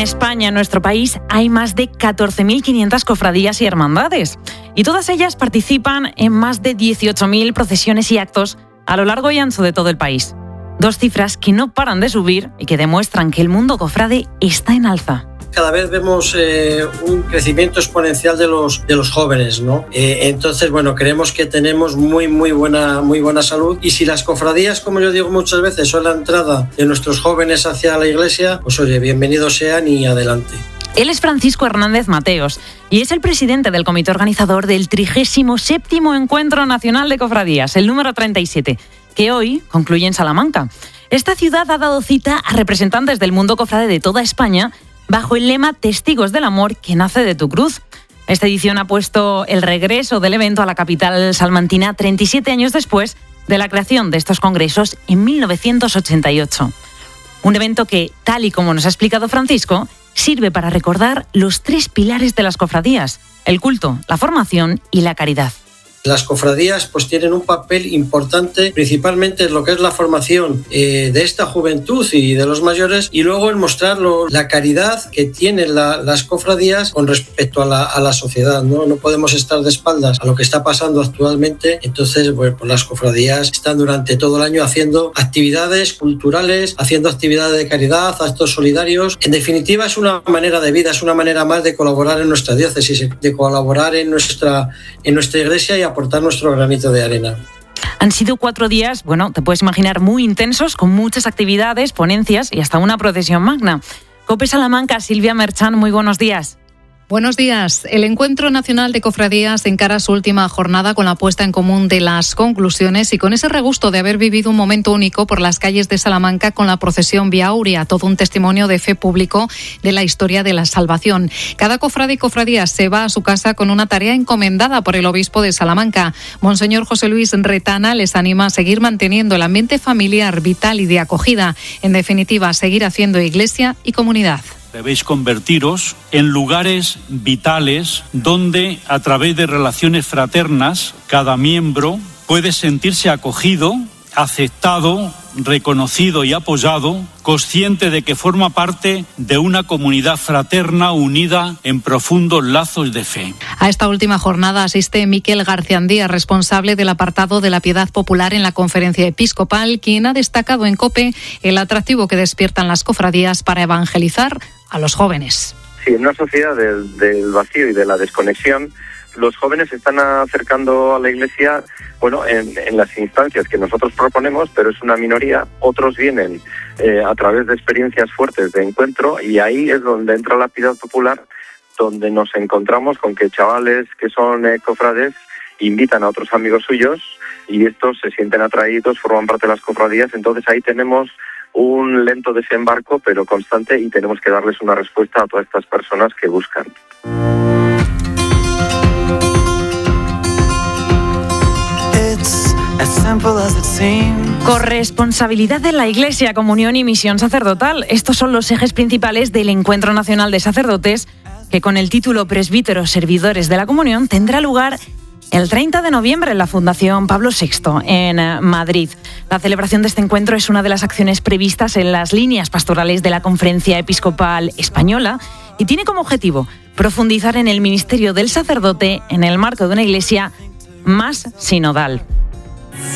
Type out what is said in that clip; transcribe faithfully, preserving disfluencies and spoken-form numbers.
España, en nuestro país, hay más de catorce mil quinientas cofradías y hermandades. Y todas ellas participan en más de dieciocho mil procesiones y actos a lo largo y ancho de todo el país. Dos cifras que no paran de subir y que demuestran que el mundo cofrade está en alza. Cada vez vemos eh, un crecimiento exponencial de los, de los jóvenes, ¿no? Eh, entonces, bueno, creemos que tenemos muy, muy buena, muy buena salud. Y si las cofradías, como yo digo muchas veces, son la entrada de nuestros jóvenes hacia la iglesia, pues oye, bienvenidos sean y adelante. Él es Francisco Hernández Mateos y es el presidente del comité organizador del trigésimo séptimo Encuentro Nacional de Cofradías, el número treinta y siete, que hoy concluye en Salamanca. Esta ciudad ha dado cita a representantes del mundo cofrade de toda España bajo el lema Testigos del Amor que nace de tu cruz. Esta edición ha puesto el regreso del evento a la capital salmantina treinta y siete años después de la creación de estos congresos en mil novecientos ochenta y ocho. Un evento que, tal y como nos ha explicado Francisco, sirve para recordar los tres pilares de las cofradías: el culto, la formación y la caridad. Las cofradías pues tienen un papel importante, principalmente en lo que es la formación eh, de esta juventud y de los mayores, y luego en mostrar lo, la caridad que tienen la, las cofradías con respecto a la, a la sociedad, ¿no? No podemos estar de espaldas a lo que está pasando actualmente. Entonces, bueno, pues las cofradías están durante todo el año haciendo actividades culturales, haciendo actividades de caridad, actos solidarios. En definitiva, es una manera de vida, es una manera más de colaborar en nuestra diócesis, de colaborar en nuestra, en nuestra iglesia y aportar nuestro granito de arena. Han sido cuatro días, bueno, te puedes imaginar, muy intensos, con muchas actividades, ponencias y hasta una procesión magna. COPE Salamanca, Silvia Merchán, muy buenos días. Buenos días. El Encuentro Nacional de Cofradías encara su última jornada con la puesta en común de las conclusiones y con ese regusto de haber vivido un momento único por las calles de Salamanca con la procesión Vía Aurea, todo un testimonio de fe público de la historia de la salvación. Cada cofrade y cofradía se va a su casa con una tarea encomendada por el obispo de Salamanca. Monseñor José Luis Retana les anima a seguir manteniendo el ambiente familiar, vital y de acogida. En definitiva, a seguir haciendo iglesia y comunidad. Debéis convertiros en lugares vitales donde, a través de relaciones fraternas, cada miembro puede sentirse acogido, aceptado, reconocido y apoyado, consciente de que forma parte de una comunidad fraterna unida en profundos lazos de fe. A esta última jornada asiste Miquel Garciandía, responsable del apartado de la Piedad Popular en la Conferencia Episcopal, quien ha destacado en COPE el atractivo que despiertan las cofradías para evangelizar a los jóvenes. Sí, en una sociedad del, del vacío y de la desconexión, los jóvenes se están acercando a la iglesia, bueno, en, en las instancias que nosotros proponemos, pero es una minoría. Otros vienen eh, a través de experiencias fuertes de encuentro, y ahí es donde entra la piedad popular, donde nos encontramos con que chavales que son eh, cofrades invitan a otros amigos suyos y estos se sienten atraídos, forman parte de las cofradías. Entonces ahí tenemos un lento desembarco, pero constante, y tenemos que darles una respuesta a todas estas personas que buscan. Corresponsabilidad de la Iglesia, comunión y misión sacerdotal. Estos son los ejes principales del Encuentro Nacional de Sacerdotes, que con el título Presbíteros Servidores de la Comunión tendrá lugar el treinta de noviembre en la Fundación Pablo sexto, en Madrid. La celebración de este encuentro es una de las acciones previstas en las líneas pastorales de la Conferencia Episcopal Española y tiene como objetivo profundizar en el ministerio del sacerdote en el marco de una iglesia más sinodal.